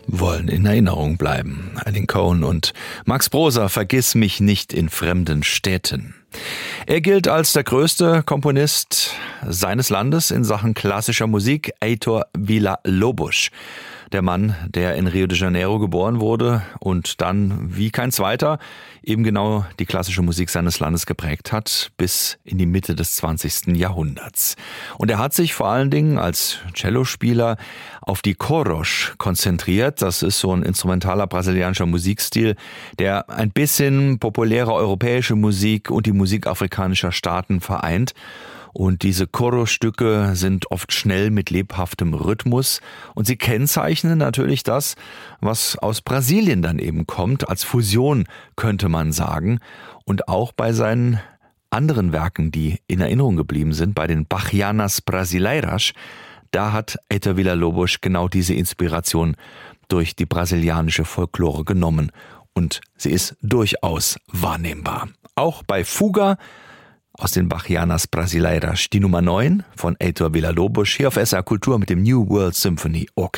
wollen in Erinnerung bleiben. Alan Cohen und Max Proser, Vergiss mich nicht in fremden Städten. Er gilt als der größte Komponist seines Landes in Sachen klassischer Musik, Heitor Villa-Lobos. Der Mann, der in Rio de Janeiro geboren wurde und dann wie kein zweiter eben genau die klassische Musik seines Landes geprägt hat bis in die Mitte des 20. Jahrhunderts. Und er hat sich vor allen Dingen als Cellospieler auf die Choros konzentriert. Das ist so ein instrumentaler brasilianischer Musikstil, der ein bisschen populäre europäische Musik und die Musik afrikanischer Staaten vereint. Und diese Chorusstücke sind oft schnell mit lebhaftem Rhythmus und sie kennzeichnen natürlich das, was aus Brasilien dann eben kommt, als Fusion könnte man sagen. Und auch bei seinen anderen Werken, die in Erinnerung geblieben sind, bei den Bachianas Brasileiras, da hat Heitor Villa-Lobos genau diese Inspiration durch die brasilianische Folklore genommen. Und sie ist durchaus wahrnehmbar. Auch bei Fuga aus den Bachianas Brasileiras, die Nummer 9 von Heitor Villa-Lobos, hier auf SR Kultur mit dem New World Symphony Orchestra.